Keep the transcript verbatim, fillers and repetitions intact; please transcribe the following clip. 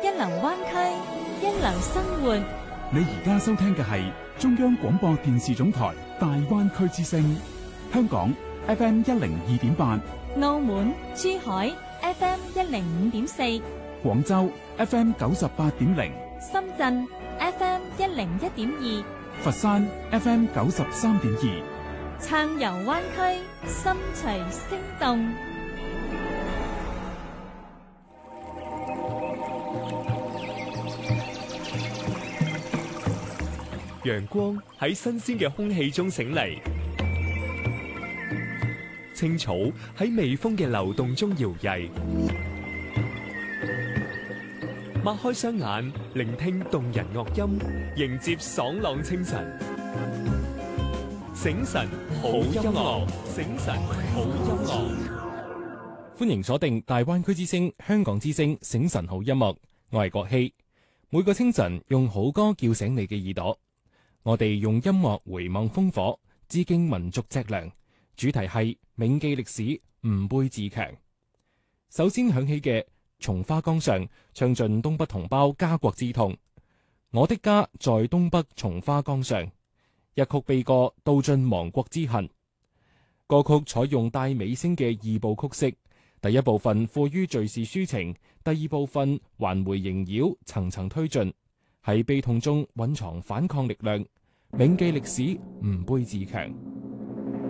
一流灣區，一流生活。 你而家收聽嘅係中央廣播電視總台大灣區之聲，香港 F M 一零二點八， 澳門、珠海 F M 一零五點四， 廣州 F M 九十八點零， 深圳 F M 一零一點二， 佛山 F M 九十三點二， 暢遊灣區，心隨聲動。 陽光喺新鮮嘅空氣中醒嚟，青草喺微風嘅流動中搖曳，擘開雙眼，聆聽動人樂音，迎接爽朗清晨。醒晨好音樂，醒晨好音樂。 歡迎鎖定大灣區之聲、香港之聲醒晨好音樂，我係國希。每個清晨用好歌叫醒你嘅耳朵。我哋用音樂回望烽火，致敬民族脊梁。主題係銘記歷史，吾輩自強。首先響起嘅《松花江上》，唱盡東北同胞家國之痛。我的家在東北松花江上，一曲悲歌道盡亡國之恨。歌曲採用帶尾聲嘅二部曲式，第一部分富於敘事抒情，第二部分環回縈繞，層層推進。喺悲痛中蘊藏反抗力量，銘記歷史，吾輩自強。